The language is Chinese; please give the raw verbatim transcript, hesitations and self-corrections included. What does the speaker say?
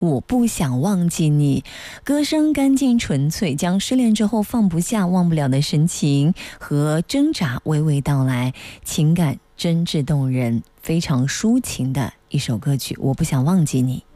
我不想忘记你，歌声干净纯粹，将失恋之后放不下忘不了的神情和挣扎娓娓道来，情感真挚动人，非常抒情的一首歌曲。我不想忘记你。